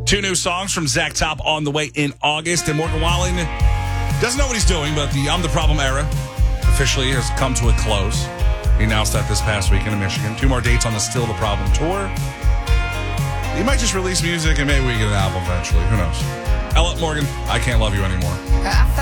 2 new songs from Zach Top on the way in August. And Morgan Wallen doesn't know what he's doing, but the I'm the Problem era officially has come to a close. He announced that this past weekend in Michigan. 2 more dates on the Still the Problem tour. He might just release music and maybe we get an album eventually. Who knows? Ella, Morgan, I Can't Love You Anymore.